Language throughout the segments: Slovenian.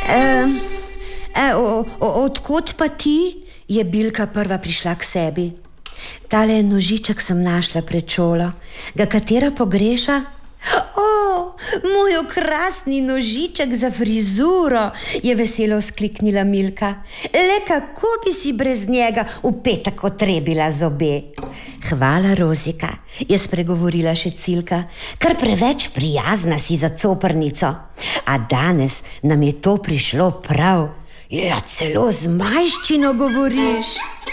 Odkot pa ti? Je Bilka prva prišla k sebi. Tale nožiček sem našla pred šolo. Ga katera pogreša? Moj okrasni nožiček za frizuro, je veselo vzkliknila Milka. Le kako bi si brez njega v petek otrebila zobe? Hvala, Rozika, je spregovorila še Cilka. Kar preveč prijazna si za coprnico. A danes nam je to prišlo prav. Ja, celo z majščino govoriš.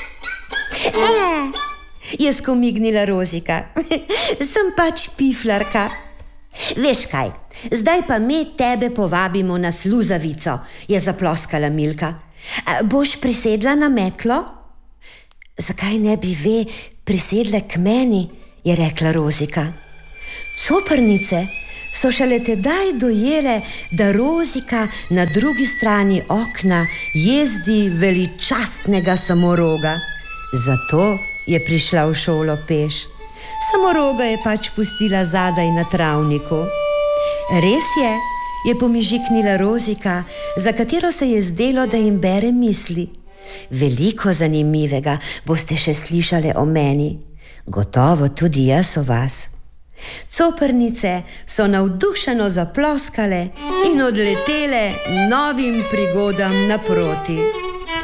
Je skomignila Rozika. Sem pač piflarka. Veš kaj, zdaj pa me tebe povabimo na sluzavico, je zaploskala Milka. Boš prisedla na metlo? Zakaj ne bi ve prisedle k meni, je rekla Rozika. Coprnice so šele tedaj dojele, da Rozika na drugi strani okna jezdi veličastnega samoroga. Zato je prišla v šolo peš. Samoroga je pač pustila zadaj na travniku. Res je pomižiknila Rozika, za katero se je zdelo, da jim bere misli. Veliko zanimivega boste še slišali o meni. Gotovo tudi jaz o vas. Coprnice so navdušeno zaploskale in odletele novim prigodam naproti.